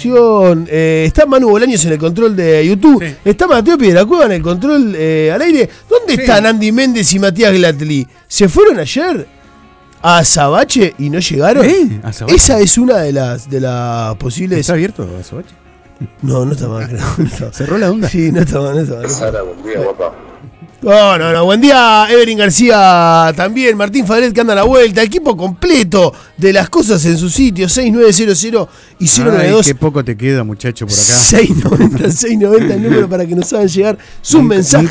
producción. Está Manu Bolaños en el control de YouTube. Sí. Está Mateo Piedracueva en el control al aire. ¿Dónde están Andy Méndez y Matías Glatli? ¿Se fueron ayer a Azabache y no llegaron? ¿Azabache? Esa es una de las posibles. ¿Está abierto Azabache? No está mal, creo. No está. ¿Cerró la onda? Sí, no está mal. Sara, buen día, guapa. No. Buen día, Evelyn García también. Martín Fadret que anda a la vuelta. Equipo completo de Las Cosas en su sitio. 6900 y 092. Qué poco te queda, muchacho, por acá. 690 el número para que nos hagan llegar sus mensajes.